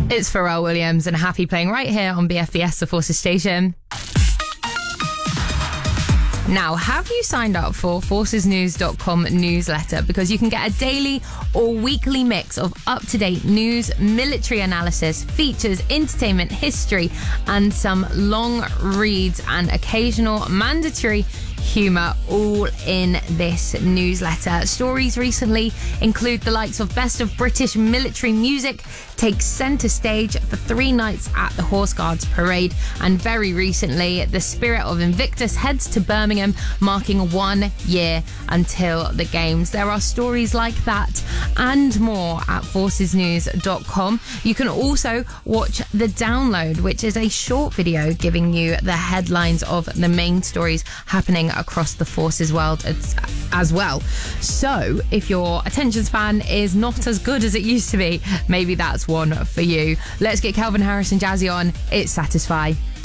It's Pharrell Williams and Happy playing right here on BFBS, the Forces Station. Now, have you signed up for forcesnews.com newsletter? Because you can get a daily or weekly mix of up-to-date news, military analysis, features, entertainment, history, and some long reads and occasional mandatory humour all in this newsletter. Stories recently include the likes of Best of British Military Music takes centre stage for 3 nights at the Horse Guards Parade, and very recently the Spirit of Invictus heads to Birmingham, marking 1 year until the games. There are stories like that and more at forcesnews.com. You can also watch The Download, which is a short video giving you the headlines of the main stories happening across the Forces world as well. So if your attention span is not as good as it used to be, maybe that's one for you. Let's get Calvin Harris and Jazzy on. It's Satisfy.